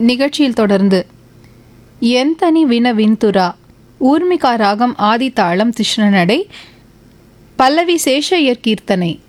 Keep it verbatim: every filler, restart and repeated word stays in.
நிகழ்ச்சியில் தொடர்ந்து எந்தனி வின விந்துரா ஊர்மிகா ராகம் ஆதி தாளம் திஷ்ணநடை பல்லவி சேஷையர் கீர்த்தனை